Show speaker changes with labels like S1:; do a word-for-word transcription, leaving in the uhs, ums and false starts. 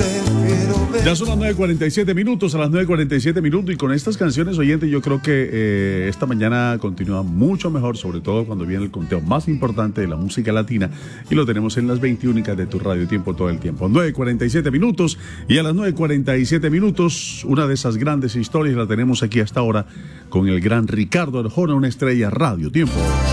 S1: Ya son las nueve cuarenta y siete minutos, a las nueve cuarenta y siete minutos, y con estas canciones, oyentes, yo creo que eh, esta mañana continúa mucho mejor, sobre todo cuando viene el conteo más importante de la música latina, y lo tenemos en las veintiúnicas de tu radio tiempo todo el tiempo. nueve cuarenta y siete minutos, y a las nueve cuarenta y siete minutos, una de esas grandes historias la tenemos aquí hasta ahora con el gran Ricardo Arjona, una estrella radio tiempo.